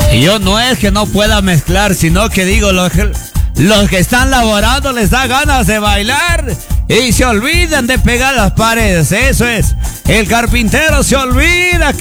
Yo no es que no pueda mezclar, sino que digo, los que están laborando les da ganas de bailar y se olvidan de pegar las paredes. Eso es, el carpintero se olvida